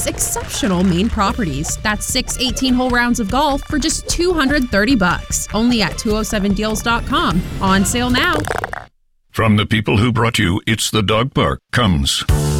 6 exceptional Maine properties. That's 6 18-hole rounds of golf for just $230. Only at 207deals.com. On sale now. From the people who brought you It's the Dog Park comes